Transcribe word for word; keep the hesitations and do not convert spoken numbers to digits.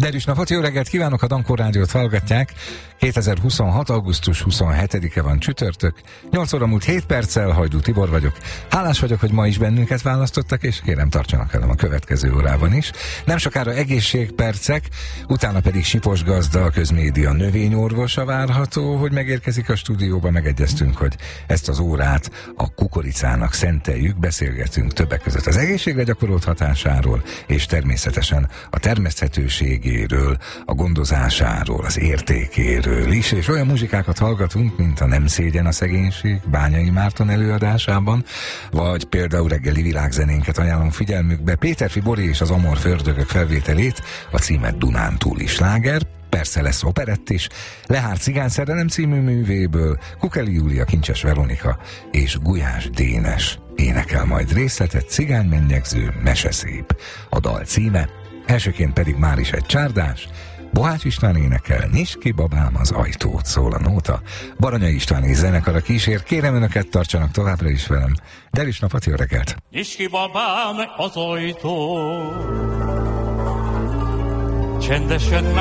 Derűs napot, jó reggelt kívánok, a Dankó Rádiót hallgatják. kétezer-huszonhat. augusztus huszonhetedike van, csütörtök. nyolc óra múlt hét perccel, Hajdú Tibor vagyok. Hálás vagyok, hogy ma is bennünket választottak, és kérem, tartsanak velem a következő órában is. Nem sokára egészségpercek, utána pedig Sipos Gazda, a Közmédia növényorvosa várható, hogy megérkezik a stúdióba. Megegyeztünk, hogy ezt az órát a kukoricának szenteljük, beszélgetünk többek között az egészségre gyakorolt hatásáról, és természetesen a termeszthetőségéről, a gondozásáról, az értékéről is, és olyan muzsikákat hallgatunk, mint a Nem szégyen a szegénység Bányai Márton előadásában, vagy például reggeli világzenénket ajánlom figyelmükbe Péterfi Bori és az Amor Ördögök felvételét, a címet Dunántúli sláger. Persze lesz operett is, Lehár cigányszerelem című művéből Kukeli Júlia, Kincses Veronika és Gulyás Dénes énekel majd részletet, cigánymennyegző, meseszép a dal címe. Elsőként pedig már is egy csárdás, Bohács István énekel, Nyisd ki babám az ajtót, szól a nóta. Baranyai István és zenekara kísér, kérem önöket, tartsanak továbbra is velem. Derűs napot, jó reggelt! Nyisd ki babám az ajtót, csendesen